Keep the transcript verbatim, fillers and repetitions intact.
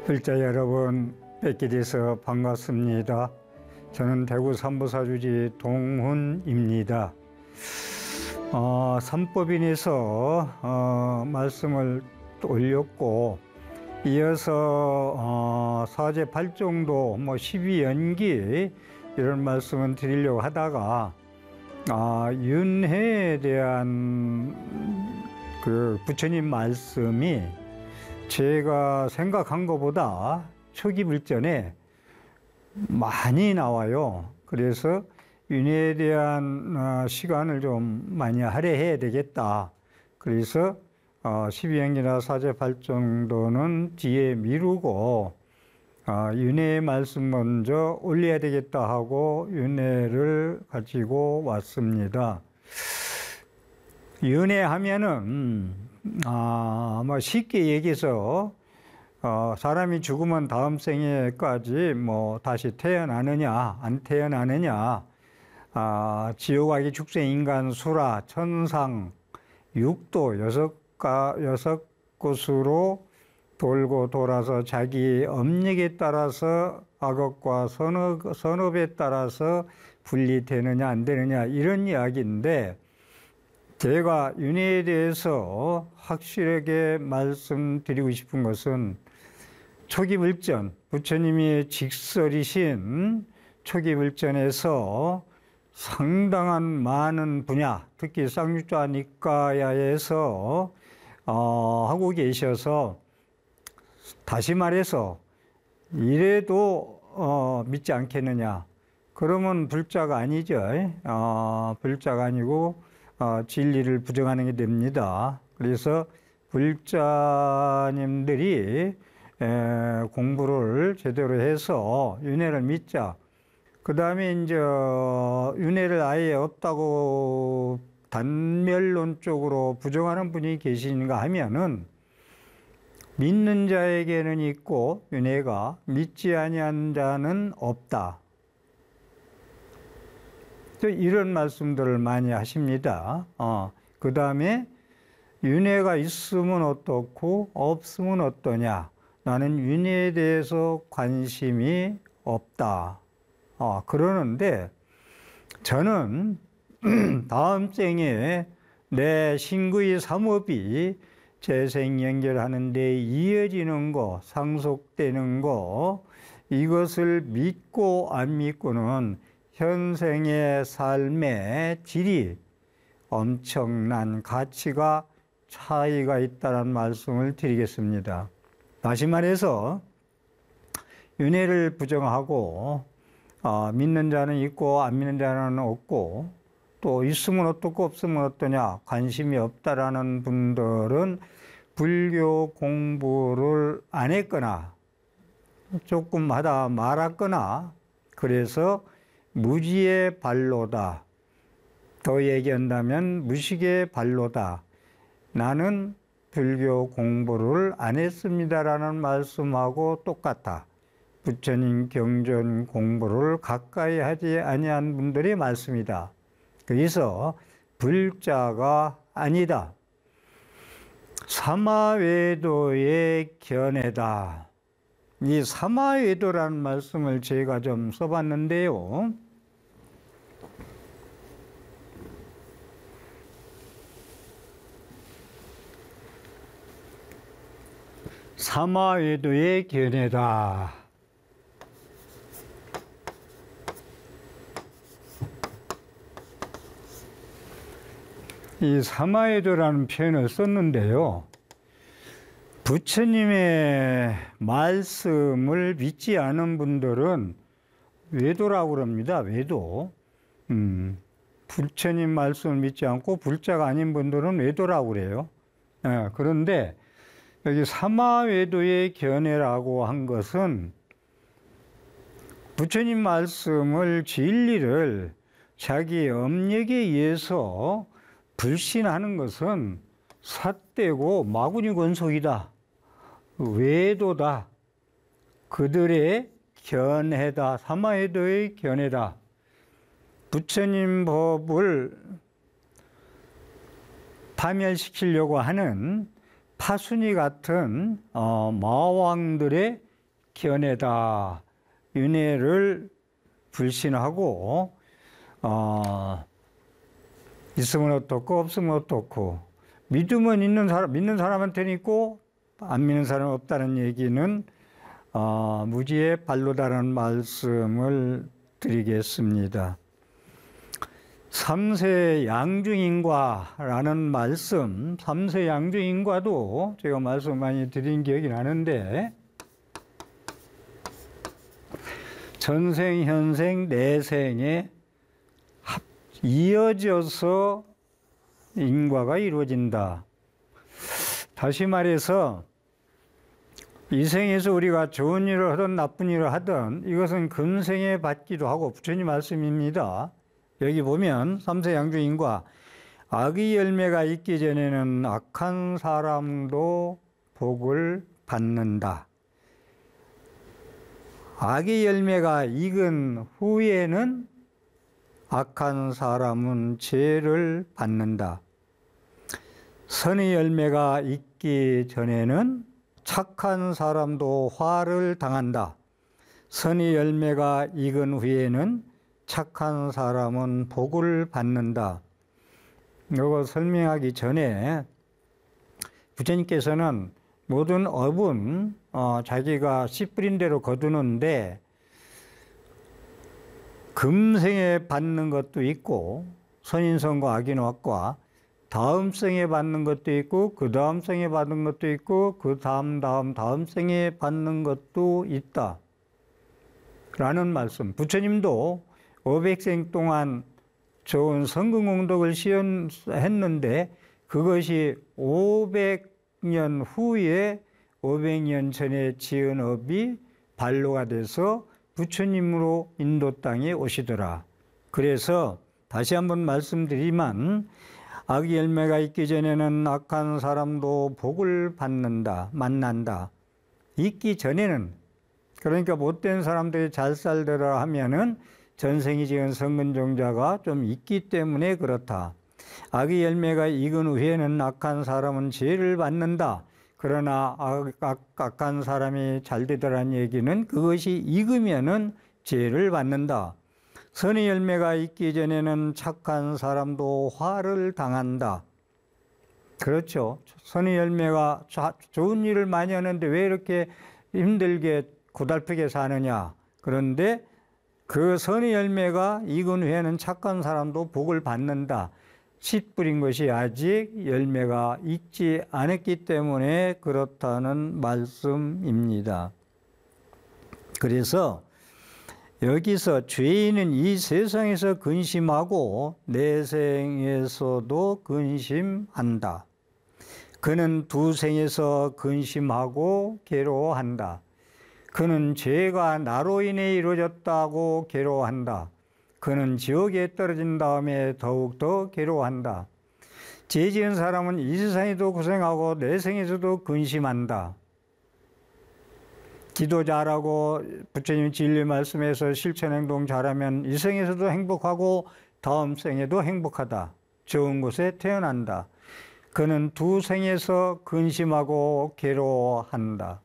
글자 여러분 뵙게 돼서 반갑습니다. 저는 대구 삼보사주지 동훈입니다. 어, 삼법인에서 어, 말씀을 올렸고 이어서 어, 사제 팔종도 뭐 십이연기 이런 말씀을 드리려고 하다가 아, 윤회에 대한 그 부처님 말씀이 제가 생각한 것보다 초기 불전에 많이 나와요. 그래서 윤회에 대한 시간을 좀 많이 할애해야 되겠다. 그래서 십이연기나 사제 팔종도는 뒤에 미루고 윤회의 말씀 먼저 올려야 되겠다 하고 윤회를 가지고 왔습니다. 윤회 하면은 아마 쉽게 얘기해서 어, 사람이 죽으면 다음 생에까지 뭐 다시 태어나느냐 안 태어나느냐, 아, 지옥아기 축생 인간 수라 천상 육도 여섯 가 여섯 곳으로 돌고 돌아서 자기 업력에 따라서 악업과 선업, 선업에 따라서 분리되느냐 안 되느냐 이런 이야기인데, 제가 윤회에 대해서 확실하게 말씀드리고 싶은 것은 초기 불전, 부처님이 직설이신 초기 불전에서 상당한 많은 분야, 특히 쌍육좌 니까야에서 어, 하고 계셔서, 다시 말해서 이래도 어, 믿지 않겠느냐. 그러면 불자가 아니죠. 어, 불자가 아니고 어, 진리를 부정하는 게 됩니다. 그래서 불자님들이 에, 공부를 제대로 해서 윤회를 믿자. 그 다음에 이제 윤회를 아예 없다고 단멸론적으로 부정하는 분이 계신가 하면은, 믿는 자에게는 있고 윤회가 믿지 아니한 자는 없다. 이런 말씀들을 많이 하십니다. 어, 그 다음에 윤회가 있으면 어떻고 없으면 어떠냐. 나는 윤회에 대해서 관심이 없다. 어, 그러는데 저는 다음 생에 내 신구의 삼업이 재생 연결하는 데 이어지는 거, 상속되는 거, 이것을 믿고 안 믿고는 현생의 삶의 질이 엄청난 가치가 차이가 있다는 말씀을 드리겠습니다. 다시 말해서 윤회를 부정하고 어, 믿는 자는 있고 안 믿는 자는 없고, 또 있으면 어떻고 없으면 어떠냐, 관심이 없다라는 분들은 불교 공부를 안 했거나 조금 하다 말았거나, 그래서 무지의 발로다. 더 얘기한다면 무식의 발로다. 나는 불교 공부를 안 했습니다라는 말씀하고 똑같다. 부처님 경전 공부를 가까이 하지 아니한 분들의 말씀이다. 그래서 불자가 아니다. 사마외도의 견해다. 이 사마외도라는 말씀을 제가 좀 써봤는데요. 사마외도의 견해다. 이 사마외도라는 표현을 썼는데요. 부처님의 말씀을 믿지 않은 분들은 외도라고 그럽니다. 외도. 음, 부처님 말씀을 믿지 않고 불자가 아닌 분들은 외도라고 그래요. 예, 그런데 여기 사마외도의 견해라고 한 것은 부처님 말씀을, 진리를 자기 업력에 의해서 불신하는 것은 삿되고 마구니 권속이다. 외도다. 그들의 견해다. 사마외도의 견해다. 부처님 법을 파멸시키려고 하는 파순이 같은 어, 마왕들의 견해다. 윤회를 불신하고 어, 있으면 어떻고 없으면 어떻고 믿으면 있는 사람, 믿는 사람한테는 있고 안 믿는 사람은 없다는 얘기는 어, 무지의 발로다라는 말씀을 드리겠습니다. 삼세 양중인과라는 말씀, 삼세 양중인과도 제가 말씀 많이 드린 기억이 나는데 전생, 현생, 내생에 이어져서 인과가 이루어진다. 다시 말해서 이 생에서 우리가 좋은 일을 하든 나쁜 일을 하든 이것은 금생에 받기도 하고 부처님 말씀입니다. 여기 보면 삼세 양중인과 악의 열매가 있기 전에는 악한 사람도 복을 받는다. 악의 열매가 익은 후에는 악한 사람은 죄를 받는다. 선의 열매가 있기 전에는 착한 사람도 화를 당한다. 선의 열매가 익은 후에는 착한 사람은 복을 받는다. 이거 설명하기 전에 부처님께서는 모든 업은 어, 자기가 씨 뿌린 대로 거두는데 금생에 받는 것도 있고 선인선과 악인옥과 다음 생에 받는 것도 있고 그 다음 생에 받는 것도 있고 그 다음 다음 다음 생에 받는 것도 있다 라는 말씀. 부처님도 오백 생 동안 좋은 성근공덕을 시연했는데 그것이 오백 년 후에 오백 년 전에 지은 업이 발로가 돼서 부처님으로 인도 땅에 오시더라. 그래서 다시 한번 말씀드리면 악의 열매가 있기 전에는 악한 사람도 복을 받는다, 만난다. 있기 전에는, 그러니까 못된 사람들이 잘 살더라 하면은 전생이 지은 성근종자가 좀 있기 때문에 그렇다. 악의 열매가 익은 후에는 악한 사람은 죄를 받는다. 그러나 악, 악, 악한 사람이 잘 되더라는 얘기는 그것이 익으면은 죄를 받는다. 선의 열매가 있기 전에는 착한 사람도 화를 당한다. 그렇죠. 선의 열매가 좋은 일을 많이 하는데 왜 이렇게 힘들게 고달프게 사느냐. 그런데 그 선의 열매가 익은 후에는 착한 사람도 복을 받는다. 씨 뿌린 것이 아직 열매가 익지 않았기 때문에 그렇다는 말씀입니다. 그래서 여기서 죄인은 이 세상에서 근심하고 내생에서도 근심한다. 그는 두 생에서 근심하고 괴로워한다. 그는 죄가 나로 인해 이루어졌다고 괴로워한다. 그는 지옥에 떨어진 다음에 더욱더 괴로워한다. 죄 지은 사람은 이 세상에도 고생하고 내생에서도 근심한다. 기도 잘하고 부처님 진리 말씀에서 실천 행동 잘하면 이 생에서도 행복하고 다음 생에도 행복하다. 좋은 곳에 태어난다. 그는 두 생에서 근심하고 괴로워한다.